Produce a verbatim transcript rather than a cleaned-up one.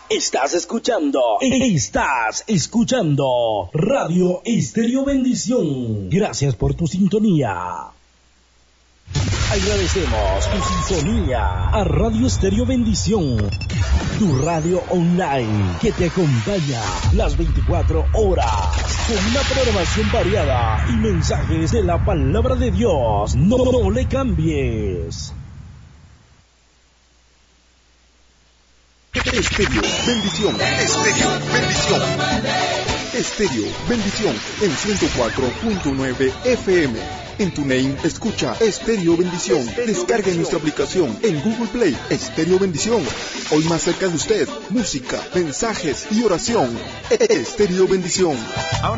Estás escuchando, estás escuchando Radio Estéreo Bendición. Gracias por tu sintonía. Agradecemos tu sintonía a Radio Estéreo Bendición, tu radio online que te acompaña las veinticuatro horas con una programación variada y mensajes de la palabra de Dios. No, no le cambies. Estéreo Bendición. Estéreo Bendición. Estéreo Bendición en ciento cuatro punto nueve F M. En TuneIn escucha Estéreo Bendición. Descarga nuestra aplicación en Google Play. Estéreo Bendición. Hoy más cerca de usted. Música, mensajes y oración. Estéreo Bendición. Ahora